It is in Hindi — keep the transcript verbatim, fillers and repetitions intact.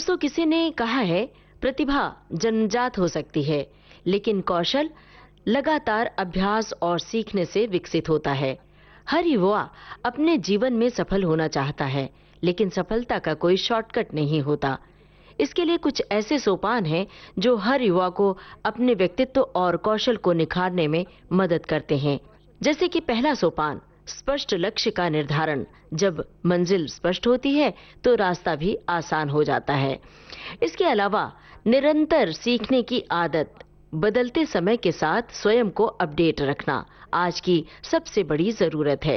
दोस्तों, किसी ने कहा है, प्रतिभा जन्मजात हो सकती है, लेकिन कौशल लगातार अभ्यास और सीखने से विकसित होता है। हर युवा अपने जीवन में सफल होना चाहता है, लेकिन सफलता का कोई शॉर्टकट नहीं होता। इसके लिए कुछ ऐसे सोपान हैं जो हर युवा को अपने व्यक्तित्व और कौशल को निखारने में मदद करते हैं। जैसे कि पहला सोपान, स्पष्ट लक्ष्य का निर्धारण। जब मंजिल स्पष्ट होती है तो रास्ता भी आसान हो जाता है। इसके अलावा निरंतर सीखने की आदत, बदलते समय के साथ स्वयं को अपडेट रखना आज की सबसे बड़ी जरूरत है।